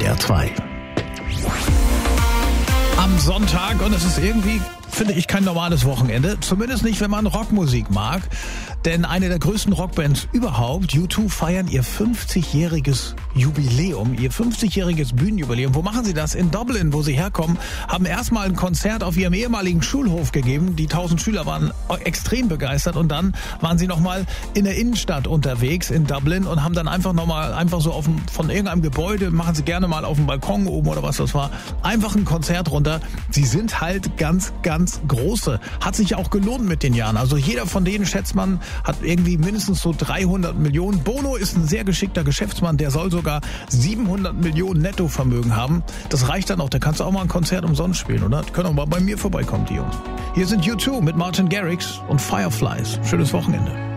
NDR 2. Am Sonntag, und es ist irgendwie, finde ich, kein normales Wochenende. Zumindest nicht, wenn man Rockmusik mag. Denn eine der größten Rockbands überhaupt, U2, feiern ihr 50-jähriges Jubiläum, ihr 50-jähriges Bühnenjubiläum. Wo machen sie das? In Dublin, wo sie herkommen, haben erstmal ein Konzert auf ihrem ehemaligen Schulhof gegeben. Die 1000 Schüler waren extrem begeistert und dann waren sie nochmal in der Innenstadt unterwegs in Dublin und haben dann einfach so von irgendeinem Gebäude, machen sie gerne mal auf dem Balkon oben oder was das war, einfach ein Konzert runter. Sie sind halt ganz, ganz große. Hat sich auch gelohnt mit den Jahren. Also jeder von denen, schätzt man, hat irgendwie mindestens so 300 Millionen. Bono ist ein sehr geschickter Geschäftsmann, der soll sogar 700 Millionen Nettovermögen haben. Das reicht dann auch, da kannst du auch mal ein Konzert umsonst spielen, oder? Die können auch mal bei mir vorbeikommen, die Jungs. Hier sind U2 mit Martin Garrix und Fireflies. Schönes Wochenende.